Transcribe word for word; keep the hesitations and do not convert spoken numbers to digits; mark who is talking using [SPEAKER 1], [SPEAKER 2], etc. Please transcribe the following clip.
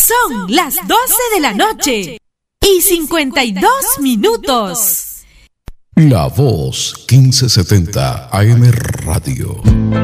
[SPEAKER 1] Son las doce de la noche y cincuenta y dos minutos.
[SPEAKER 2] La Voz quince setenta A M Radio.